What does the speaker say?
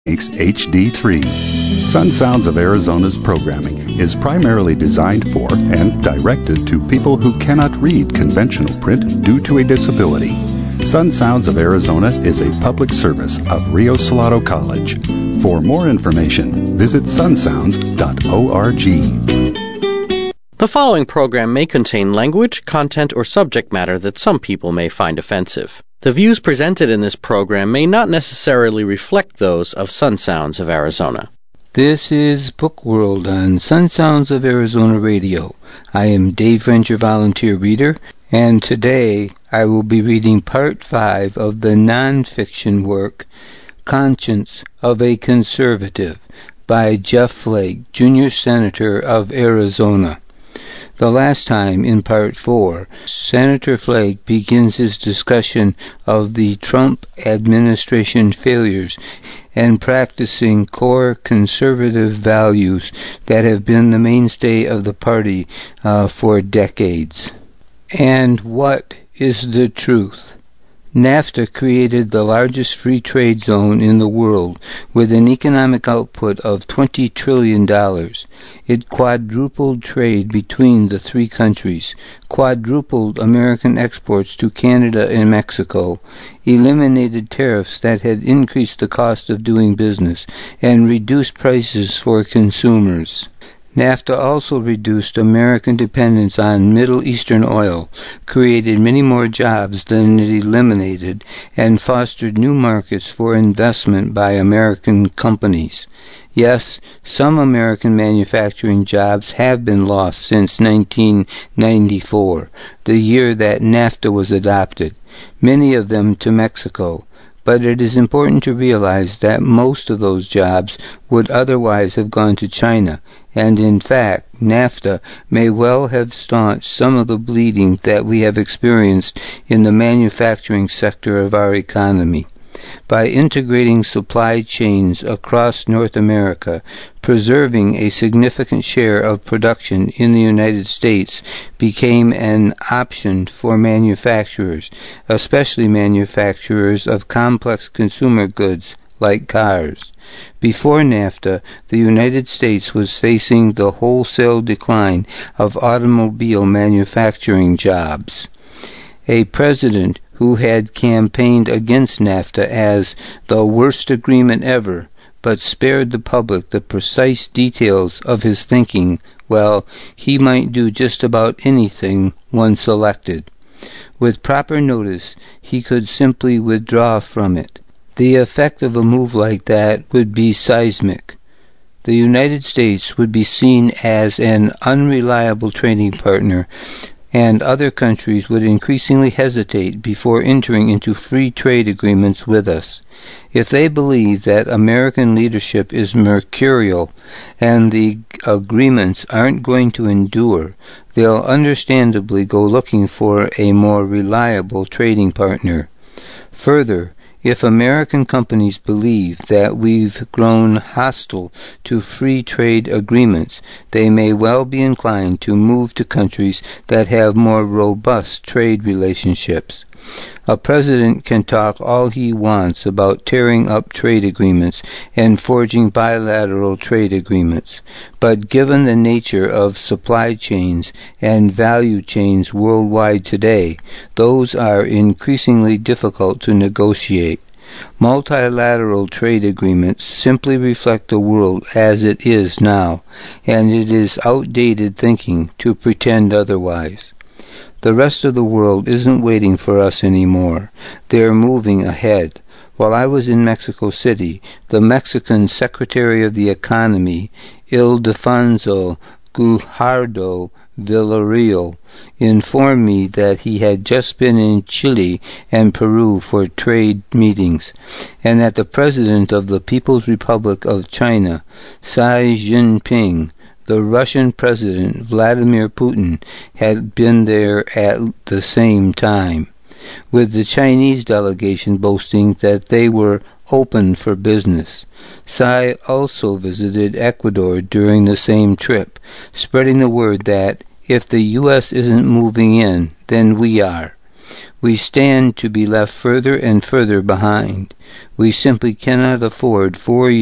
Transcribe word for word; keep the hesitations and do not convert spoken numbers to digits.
H D three. Sun Sounds of Arizona's programming is primarily designed for and directed to people who cannot read conventional print due to a disability. Sun Sounds of Arizona is a public service of Rio Salado College. For more information, visit sun sounds dot org. The following program may contain language, content, or subject matter that some people may find offensive. The views presented in this program may not necessarily reflect those of Sun Sounds of Arizona. This is Book World on Sun Sounds of Arizona Radio. I am Dave Ranger, volunteer reader, and today I will be reading Part five of the nonfiction work, Conscience of a Conservative, by Jeff Flake, Junior Senator of Arizona. The last time, in Part four, Senator Flake begins his discussion of the Trump administration failures and practicing core conservative values that have been the mainstay of the party uh, for decades. And what is the truth? NAFTA created the largest free trade zone in the world with an economic output of twenty trillion dollars. It quadrupled trade between the three countries, quadrupled American exports to Canada and Mexico, eliminated tariffs that had increased the cost of doing business, and reduced prices for consumers. NAFTA also reduced American dependence on Middle Eastern oil, created many more jobs than it eliminated, and fostered new markets for investment by American companies. Yes, some American manufacturing jobs have been lost since nineteen ninety-four, the year that NAFTA was adopted, many of them to Mexico. But it is important to realize that most of those jobs would otherwise have gone to China, and in fact, NAFTA may well have staunched some of the bleeding that we have experienced in the manufacturing sector of our economy. By integrating supply chains across North America, preserving a significant share of production in the United States became an option for manufacturers, especially manufacturers of complex consumer goods like cars. Before NAFTA, the United States was facing the wholesale decline of automobile manufacturing jobs. A president who had campaigned against NAFTA as the worst agreement ever, but spared the public the precise details of his thinking, well, he might do just about anything once elected. With proper notice, he could simply withdraw from it. The effect of a move like that would be seismic. The United States would be seen as an unreliable trading partner, and other countries would increasingly hesitate before entering into free trade agreements with us. If they believe that American leadership is mercurial and the agreements aren't going to endure, they'll understandably go looking for a more reliable trading partner. Further, if American companies believe that we've grown hostile to free trade agreements, they may well be inclined to move to countries that have more robust trade relationships. A president can talk all he wants about tearing up trade agreements and forging bilateral trade agreements, but given the nature of supply chains and value chains worldwide today, those are increasingly difficult to negotiate. Multilateral trade agreements simply reflect the world as it is now, and it is outdated thinking to pretend otherwise. The rest of the world isn't waiting for us anymore. They're moving ahead. While I was in Mexico City, the Mexican Secretary of the Economy, Ildefonso Guajardo Villarreal, informed me that he had just been in Chile and Peru for trade meetings, and that the President of the People's Republic of China, Xi Jinping, the Russian President Vladimir Putin, had been there at the same time, with the Chinese delegation boasting that they were open for business. Xi also visited Ecuador during the same trip, spreading the word that if the U S isn't moving in, then we are. we stand to be left further and further behind. We simply cannot afford four